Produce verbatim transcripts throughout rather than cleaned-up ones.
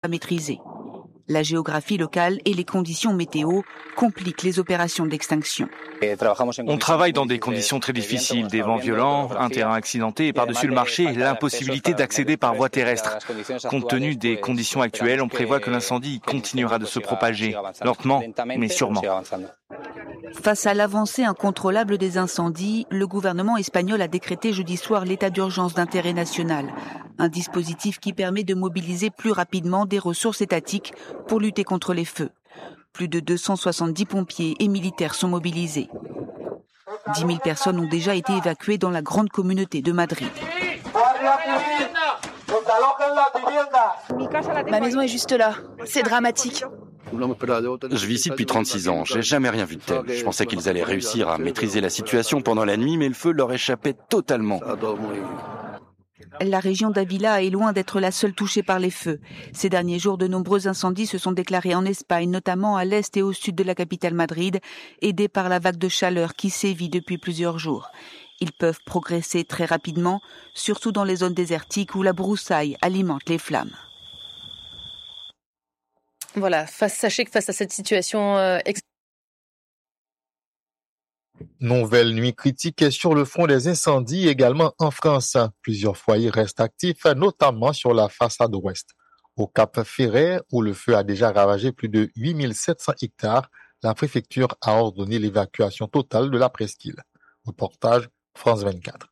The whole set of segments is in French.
maîtriser. La géographie locale et les conditions météo compliquent les opérations d'extinction. On travaille dans des conditions très difficiles, des vents violents, un terrain accidenté et par-dessus le marché, l'impossibilité d'accéder par voie terrestre. Compte tenu des conditions actuelles, on prévoit que l'incendie continuera de se propager, lentement mais sûrement. Face à l'avancée incontrôlable des incendies, le gouvernement espagnol a décrété jeudi soir l'état d'urgence d'intérêt national, un dispositif qui permet de mobiliser plus rapidement des ressources étatiques pour lutter contre les feux. Plus de deux cent soixante-dix pompiers et militaires sont mobilisés. dix mille personnes ont déjà été évacuées dans la grande communauté de Madrid. Ma maison est juste là. C'est dramatique. Je vis ici depuis trente-six ans, j'ai jamais rien vu de tel. Je pensais qu'ils allaient réussir à maîtriser la situation pendant la nuit, mais le feu leur échappait totalement. La région d'Ávila est loin d'être la seule touchée par les feux. Ces derniers jours, de nombreux incendies se sont déclarés en Espagne, notamment à l'est et au sud de la capitale Madrid, aidés par la vague de chaleur qui sévit depuis plusieurs jours. Ils peuvent progresser très rapidement, surtout dans les zones désertiques où la broussaille alimente les flammes. Voilà, face, sachez que face à cette situation euh, ex- Nouvelle nuit critique sur le front des incendies également en France. Plusieurs foyers restent actifs, notamment sur la façade ouest. Au Cap Ferret, où le feu a déjà ravagé plus de huit mille sept cents hectares, la préfecture a ordonné l'évacuation totale de la presqu'île. Reportage France vingt-quatre.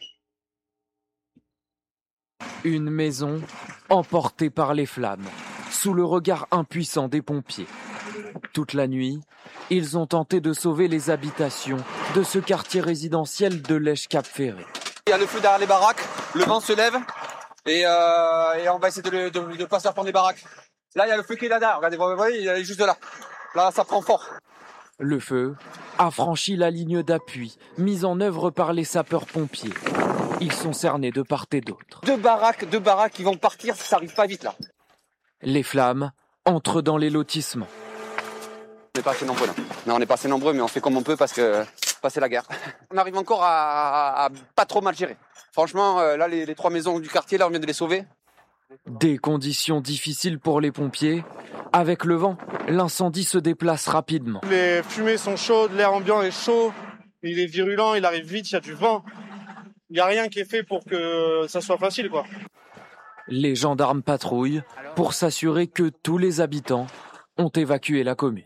Une maison emportée par les flammes, sous le regard impuissant des pompiers. Toute la nuit, ils ont tenté de sauver les habitations de ce quartier résidentiel de Lèche-Cap-Ferret. Il y a le feu derrière les baraques, le vent se lève et, euh, et on va essayer de ne de, de pas se faire prendre les baraques. Là, il y a le feu qui est là-dedans. Regardez, vous voyez, il est juste là. Là, ça prend fort. Le feu a franchi la ligne d'appui mise en œuvre par les sapeurs-pompiers. Ils sont cernés de part et d'autre. Deux baraques, deux baraques qui vont partir, ça arrive pas vite là. Les flammes entrent dans les lotissements. On n'est pas assez nombreux là. Non, on n'est pas assez nombreux, mais on fait comme on peut parce que c'est la guerre. On arrive encore à, à, à pas trop mal gérer. Franchement, là, les, les trois maisons du quartier, là, on vient de les sauver. Des conditions difficiles pour les pompiers. Avec le vent, l'incendie se déplace rapidement. Les fumées sont chaudes, l'air ambiant est chaud, il est virulent, il arrive vite, il y a du vent. Il n'y a rien qui est fait pour que ça soit facile, quoi. Les gendarmes patrouillent pour s'assurer que tous les habitants ont évacué la commune.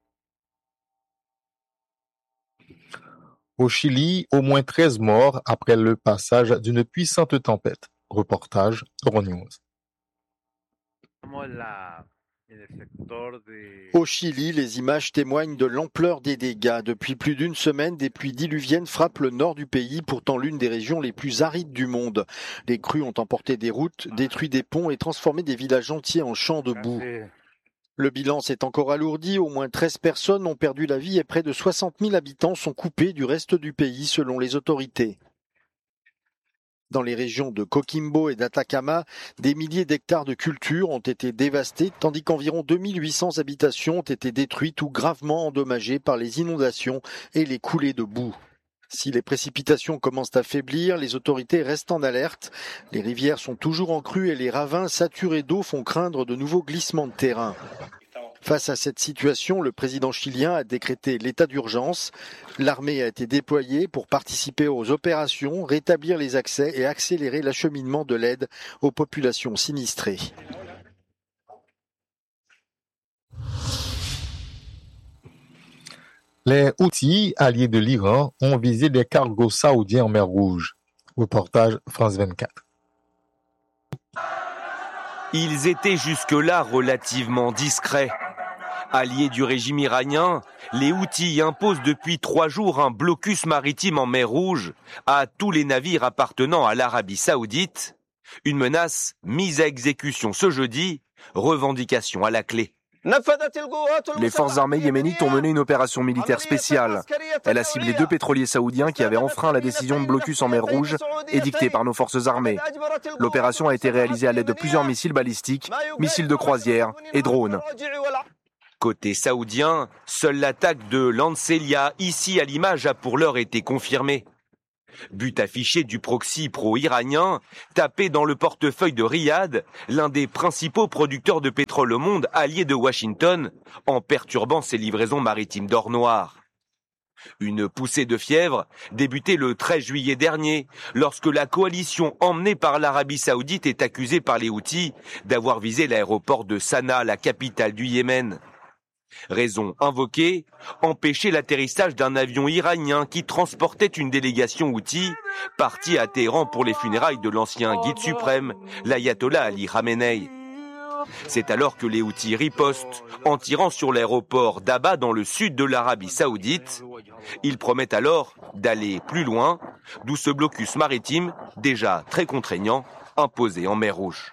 Au Chili, au moins treize morts après le passage d'une puissante tempête. Reportage Euronews. Au Chili, les images témoignent de l'ampleur des dégâts. Depuis plus d'une semaine, des pluies diluviennes frappent le nord du pays, pourtant l'une des régions les plus arides du monde. Les crues ont emporté des routes, détruit des ponts et transformé des villages entiers en champs de boue. Le bilan s'est encore alourdi, au moins treize personnes ont perdu la vie et près de soixante mille habitants sont coupés du reste du pays selon les autorités. Dans les régions de Coquimbo et d'Atacama, des milliers d'hectares de cultures ont été dévastés, tandis qu'environ deux mille huit cents habitations ont été détruites ou gravement endommagées par les inondations et les coulées de boue. Si les précipitations commencent à faiblir, les autorités restent en alerte. Les rivières sont toujours en crue et les ravins saturés d'eau font craindre de nouveaux glissements de terrain. Face à cette situation, le président chilien a décrété l'état d'urgence. L'armée a été déployée pour participer aux opérations, rétablir les accès et accélérer l'acheminement de l'aide aux populations sinistrées. Les Houthis, alliés de l'Iran, ont visé des cargos saoudiens en mer Rouge. Reportage France vingt-quatre. Ils étaient jusque-là relativement discrets. Alliés du régime iranien, les Houthis imposent depuis trois jours un blocus maritime en mer Rouge à tous les navires appartenant à l'Arabie Saoudite. Une menace mise à exécution ce jeudi, revendication à la clé. Les forces armées yéménites ont mené une opération militaire spéciale. Elle a ciblé deux pétroliers saoudiens qui avaient enfreint la décision de blocus en mer Rouge édictée par nos forces armées. L'opération a été réalisée à l'aide de plusieurs missiles balistiques, missiles de croisière et drones. Côté saoudien, seule l'attaque de l'Ancelia, ici à l'image, a pour l'heure été confirmée. But affiché du proxy pro-iranien, tapé dans le portefeuille de Riyad, l'un des principaux producteurs de pétrole au monde, allié de Washington, en perturbant ses livraisons maritimes d'or noir. Une poussée de fièvre débutait le treize juillet dernier, lorsque la coalition emmenée par l'Arabie Saoudite est accusée par les Houthis d'avoir visé l'aéroport de Sanaa, la capitale du Yémen. Raison invoquée, empêcher l'atterrissage d'un avion iranien qui transportait une délégation Houthi, partie à Téhéran pour les funérailles de l'ancien guide suprême, l'ayatollah Ali Khamenei. C'est alors que les Houthis ripostent en tirant sur l'aéroport d'Abha dans le sud de l'Arabie Saoudite. Ils promettent alors d'aller plus loin, d'où ce blocus maritime déjà très contraignant imposé en mer Rouge.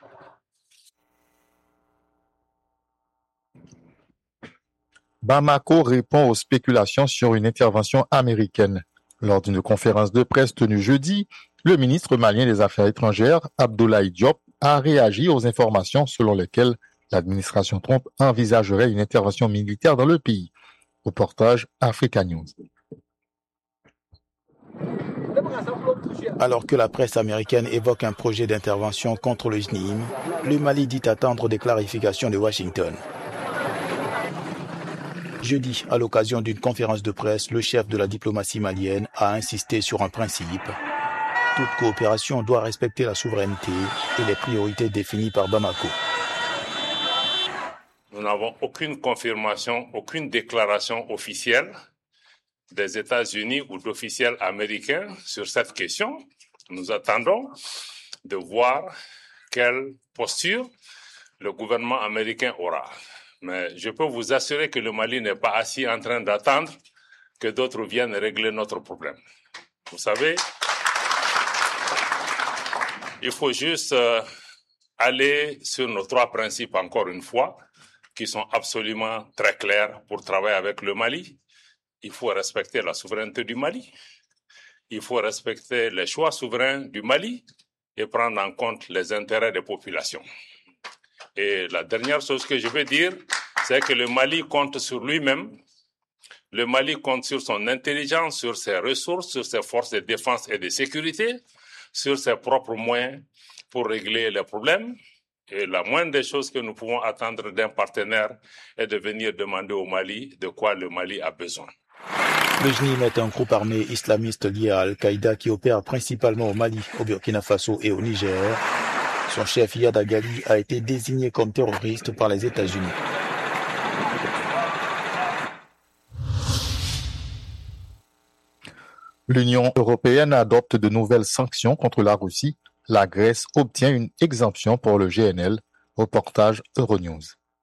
Bamako répond aux spéculations sur une intervention américaine. Lors d'une conférence de presse tenue jeudi, le ministre malien des Affaires étrangères, Abdoulaye Diop, a réagi aux informations selon lesquelles l'administration Trump envisagerait une intervention militaire dans le pays. Reportage Africa News. Alors que la presse américaine évoque un projet d'intervention contre le J N I M, le Mali dit attendre des clarifications de Washington. Jeudi, à l'occasion d'une conférence de presse, le chef de la diplomatie malienne a insisté sur un principe. Toute coopération doit respecter la souveraineté et les priorités définies par Bamako. Nous n'avons aucune confirmation, aucune déclaration officielle des États-Unis ou d'officiels américains sur cette question. Nous attendons de voir quelle posture le gouvernement américain aura. Mais je peux vous assurer que le Mali n'est pas assis en train d'attendre que d'autres viennent régler notre problème. Vous savez, il faut juste euh, aller sur nos trois principes encore une fois, qui sont absolument très clairs pour travailler avec le Mali. Il faut respecter la souveraineté du Mali. Il faut respecter les choix souverains du Mali et prendre en compte les intérêts des populations. Et la dernière chose que je veux dire, c'est que le Mali compte sur lui-même. Le Mali compte sur son intelligence, sur ses ressources, sur ses forces de défense et de sécurité, sur ses propres moyens pour régler les problèmes. Et la moindre des choses que nous pouvons attendre d'un partenaire est de venir demander au Mali de quoi le Mali a besoin. Le J N I M est un groupe armé islamiste lié à Al-Qaïda qui opère principalement au Mali, au Burkina Faso et au Niger. Son chef Iyad Agali a été désigné comme terroriste par les États-Unis. L'Union européenne adopte de nouvelles sanctions contre la Russie. La Grèce obtient une exemption pour le G N L. Reportage Euronews.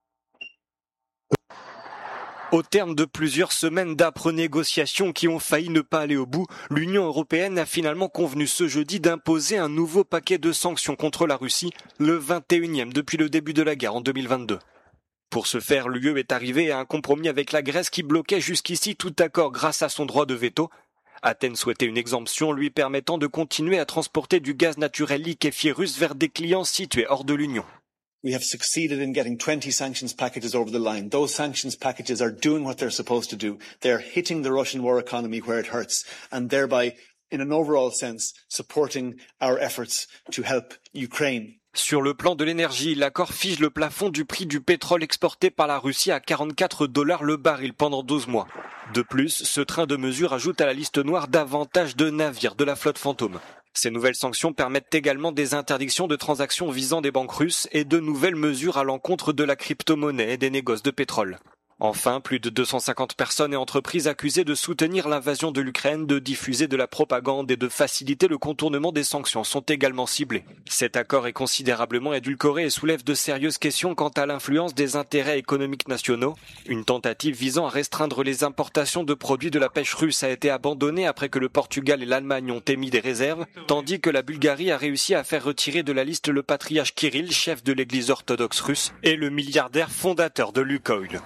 Au terme de plusieurs semaines d'âpres négociations qui ont failli ne pas aller au bout, l'Union européenne a finalement convenu ce jeudi d'imposer un nouveau paquet de sanctions contre la Russie, le vingt et unième depuis le début de la guerre en deux mille vingt-deux. Pour ce faire, l'U E est arrivée à un compromis avec la Grèce qui bloquait jusqu'ici tout accord grâce à son droit de veto. Athènes souhaitait une exemption lui permettant de continuer à transporter du gaz naturel liquéfié russe vers des clients situés hors de l'Union. We have succeeded in getting twenty sanctions packages over the line. Those sanctions packages are doing what they're supposed to do. They are hitting the Russian war economy where it hurts and thereby, in an overall sense, supporting our efforts to help Ukraine. Sur le plan de l'énergie, l'accord fige le plafond du prix du pétrole exporté par la Russie à quarante-quatre dollars le baril pendant douze mois. De plus, ce train de mesures ajoute à la liste noire davantage de navires de la flotte fantôme. Ces nouvelles sanctions permettent également des interdictions de transactions visant des banques russes et de nouvelles mesures à l'encontre de la crypto-monnaie et des négoces de pétrole. Enfin, plus de deux cent cinquante personnes et entreprises accusées de soutenir l'invasion de l'Ukraine, de diffuser de la propagande et de faciliter le contournement des sanctions sont également ciblées. Cet accord est considérablement édulcoré et soulève de sérieuses questions quant à l'influence des intérêts économiques nationaux. Une tentative visant à restreindre les importations de produits de la pêche russe a été abandonnée après que le Portugal et l'Allemagne ont émis des réserves, tandis que la Bulgarie a réussi à faire retirer de la liste le patriarche Kirill, chef de l'église orthodoxe russe, et le milliardaire fondateur de Lukoil.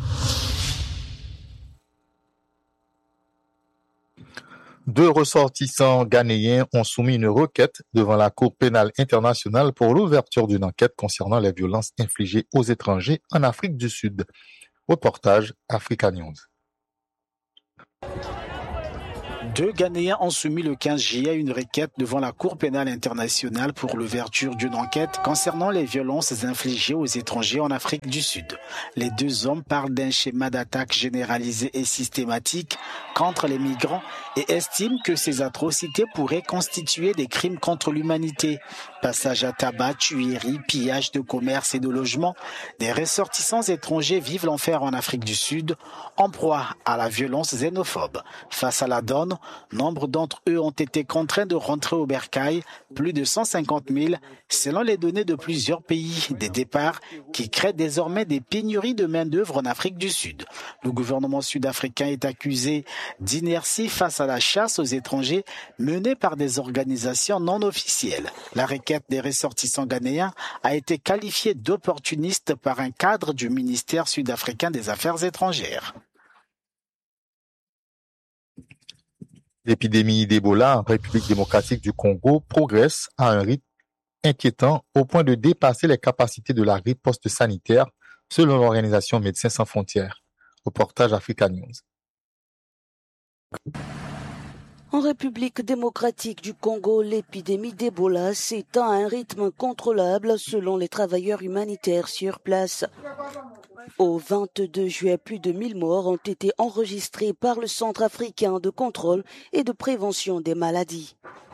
Deux ressortissants ghanéens ont soumis une requête devant la Cour pénale internationale pour l'ouverture d'une enquête concernant les violences infligées aux étrangers en Afrique du Sud. Reportage Africa News. Deux Ghanéens ont soumis le quinze juillet une requête devant la Cour pénale internationale pour l'ouverture d'une enquête concernant les violences infligées aux étrangers en Afrique du Sud. Les deux hommes parlent d'un schéma d'attaque généralisé et systématique contre les migrants et estiment que ces atrocités pourraient constituer des crimes contre l'humanité. Passage à tabac, tueries, pillage de commerce et de logements, des ressortissants étrangers vivent l'enfer en Afrique du Sud, en proie à la violence xénophobe. Face à la donne, nombre d'entre eux ont été contraints de rentrer au bercail, plus de cent cinquante mille, selon les données de plusieurs pays, des départs qui créent désormais des pénuries de main-d'œuvre en Afrique du Sud. Le gouvernement sud-africain est accusé d'inertie face à la chasse aux étrangers menée par des organisations non officielles. La requête des ressortissants ghanéens a été qualifiée d'opportuniste par un cadre du ministère sud-africain des Affaires étrangères. L'épidémie d'Ebola en République démocratique du Congo progresse à un rythme inquiétant au point de dépasser les capacités de la riposte sanitaire, selon l'organisation Médecins sans frontières. Reportage Africa News. En République démocratique du Congo, l'épidémie d'Ebola s'étend à un rythme incontrôlable selon les travailleurs humanitaires sur place. Au vingt-deux juillet, plus de mille morts ont été enregistrés par le Centre africain de contrôle et de prévention des maladies.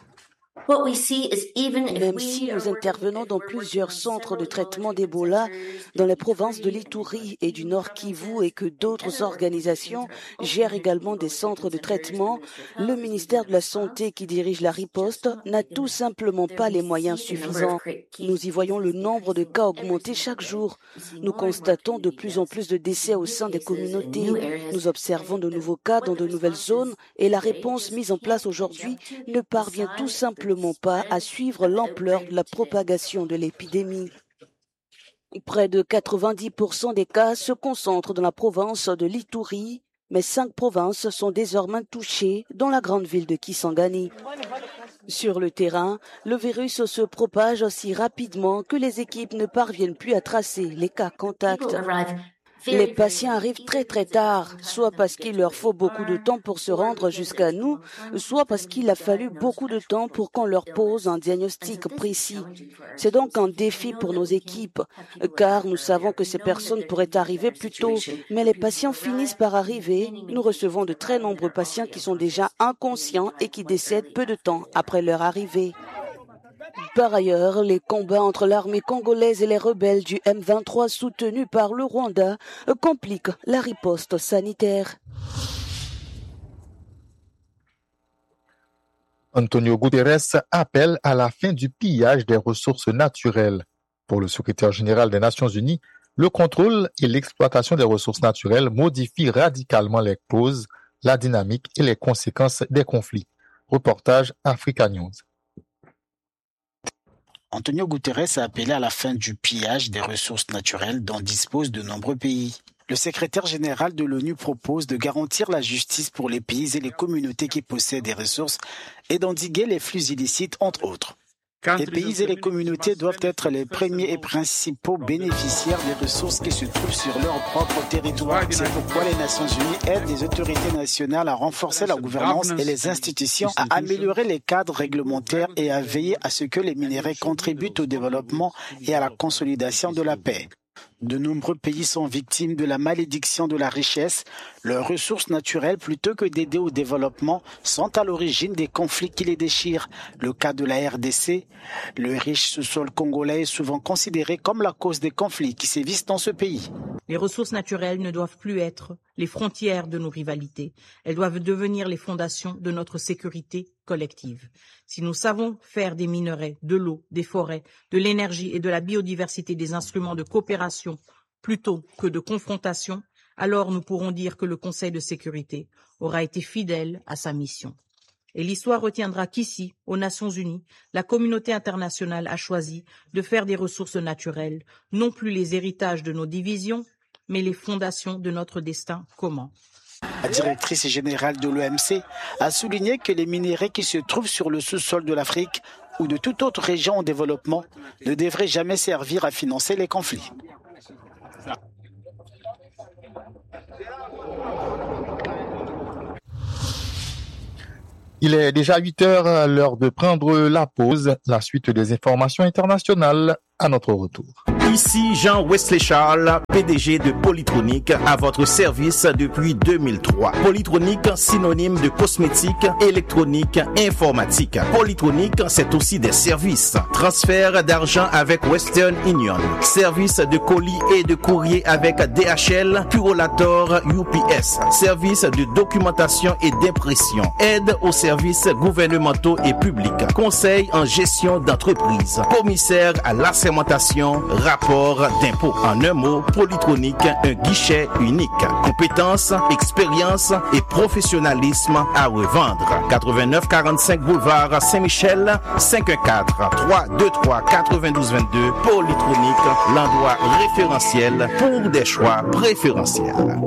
Même si nous intervenons dans plusieurs centres de traitement d'Ebola dans les provinces de l'Ituri et du Nord Kivu et que d'autres organisations gèrent également des centres de traitement, le ministère de la Santé qui dirige la riposte n'a tout simplement pas les moyens suffisants. Nous y voyons le nombre de cas augmenter chaque jour. Nous constatons de plus en plus de décès au sein des communautés. Nous observons de nouveaux cas dans de nouvelles zones et la réponse mise en place aujourd'hui ne parvient tout simplement pas à suivre l'ampleur de la propagation de l'épidémie. Près de quatre-vingt-dix pour cent des cas se concentrent dans la province de l'Ituri, mais cinq provinces sont désormais touchées, dont la grande ville de Kisangani. Sur le terrain, le virus se propage aussi rapidement que les équipes ne parviennent plus à tracer les cas contacts. Les patients arrivent très très tard, soit parce qu'il leur faut beaucoup de temps pour se rendre jusqu'à nous, soit parce qu'il a fallu beaucoup de temps pour qu'on leur pose un diagnostic précis. C'est donc un défi pour nos équipes, car nous savons que ces personnes pourraient arriver plus tôt, mais les patients finissent par arriver. Nous recevons de très nombreux patients qui sont déjà inconscients et qui décèdent peu de temps après leur arrivée. Par ailleurs, les combats entre l'armée congolaise et les rebelles du M vingt-trois soutenus par le Rwanda compliquent la riposte sanitaire. Antonio Guterres appelle à la fin du pillage des ressources naturelles. Pour le secrétaire général des Nations Unies, le contrôle et l'exploitation des ressources naturelles modifient radicalement les causes, la dynamique et les conséquences des conflits. Reportage Africa News. Antonio Guterres a appelé à la fin du pillage des ressources naturelles dont disposent de nombreux pays. Le secrétaire général de l'ONU propose de garantir la justice pour les pays et les communautés qui possèdent des ressources et d'endiguer les flux illicites, entre autres. Les pays et les communautés doivent être les premiers et principaux bénéficiaires des ressources qui se trouvent sur leur propre territoire. C'est pourquoi les Nations Unies aident les autorités nationales à renforcer la gouvernance et les institutions, à améliorer les cadres réglementaires et à veiller à ce que les minéraux contribuent au développement et à la consolidation de la paix. De nombreux pays sont victimes de la malédiction de la richesse. Leurs ressources naturelles, plutôt que d'aider au développement, sont à l'origine des conflits qui les déchirent. Le cas de la R D C, le riche sous-sol congolais est souvent considéré comme la cause des conflits qui sévissent dans ce pays. Les ressources naturelles ne doivent plus être les frontières de nos rivalités. Elles doivent devenir les fondations de notre sécurité collective. Si nous savons faire des minerais, de l'eau, des forêts, de l'énergie et de la biodiversité des instruments de coopération plutôt que de confrontation, alors nous pourrons dire que le Conseil de sécurité aura été fidèle à sa mission. Et l'histoire retiendra qu'ici, aux Nations Unies, la communauté internationale a choisi de faire des ressources naturelles non plus les héritages de nos divisions, mais les fondations de notre destin commun. La directrice générale de l'O M C a souligné que les minéraux qui se trouvent sur le sous-sol de l'Afrique ou de toute autre région en développement ne devraient jamais servir à financer les conflits. Il est déjà huit heures, l'heure de prendre la pause. La suite des informations internationales à notre retour. Ici Jean Wesley Charles, P D G de Polytronic, à votre service depuis deux mille trois. Polytronic, synonyme de cosmétique, électronique, informatique. Polytronic, c'est aussi des services. Transfert d'argent avec Western Union. Service de colis et de courrier avec D H L, Purolator, U P S. Service de documentation et d'impression. Aide aux services gouvernementaux et publics. Conseil en gestion d'entreprise. Commissaire à l'assermentation, rapport d'impôt. En un mot, Polytronic, un guichet unique. Compétences, expérience et professionnalisme à revendre. quatre-vingt-neuf quarante-cinq boulevard Saint-Michel, cinq un quatre, trois deux trois, quatre-vingt-douze vingt-deux. Polytronic, l'endroit référentiel pour des choix préférentiels.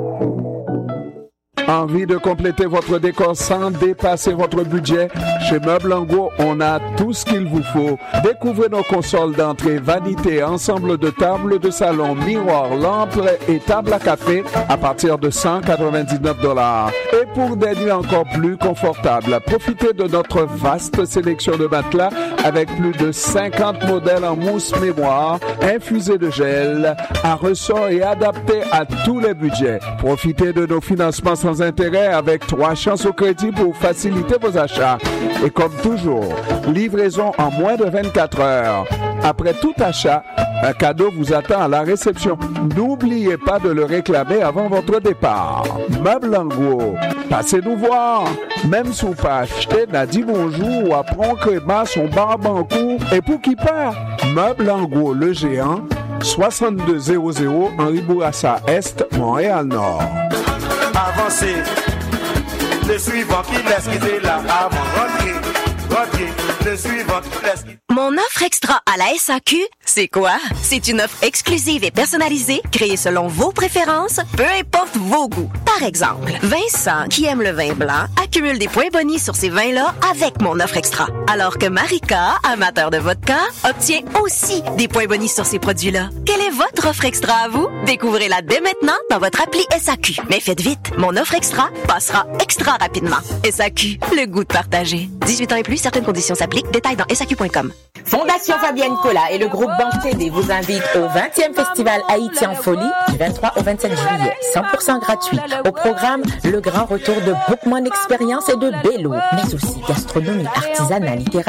Envie de compléter votre décor sans dépasser votre budget? Chez Meubles Angot, on a tout ce qu'il vous faut. Découvrez nos consoles d'entrée, vanités, ensemble de tables de salon, miroirs, lampes et tables à café à partir de cent quatre-vingt-dix-neuf dollars. Et pour des nuits encore plus confortables, profitez de notre vaste sélection de matelas avec plus de cinquante modèles en mousse mémoire, infusés de gel, à ressort et adaptés à tous les budgets. Profitez de nos financements sans intérêt avec trois chances au crédit pour faciliter vos achats. Et comme toujours, livraison en moins de vingt-quatre heures. Après tout achat, un cadeau vous attend à la réception. N'oubliez pas de le réclamer avant votre départ. Meubles Angot, passez nous voir. Même si vous pas acheté, n'a dit bonjour ou apprend créma son barbancourt et pour qui part. Meubles Angot, le géant, soixante-deux zéro zéro Henri Bourassa Est, Montréal-Nord. Avancez, le suivant qui laisse quitter là avant rentrer, rentrer, le suivant qui laisse quitter. Mon offre extra à la S A Q, c'est quoi? C'est une offre exclusive et personnalisée, créée selon vos préférences, peu importe vos goûts. Par exemple, Vincent, qui aime le vin blanc, accumule des points bonus sur ces vins-là avec mon offre extra. Alors que Marika, amateur de vodka, obtient aussi des points bonus sur ces produits-là. Quelle est votre offre extra à vous? Découvrez-la dès maintenant dans votre appli S A Q. Mais faites vite, mon offre extra passera extra rapidement. S A Q, le goût de partager. dix-huit ans et plus, certaines conditions s'appliquent. Détails dans S A Q point com. Fondation Fabienne Cola et le groupe Banque T D vous invitent au vingtième Festival Haïti en folie du vingt-trois au vingt-sept juillet. cent pour cent gratuit. Au programme, le grand retour de Bookman Experience et de Bello, mais aussi gastronomie, artisanat, littérature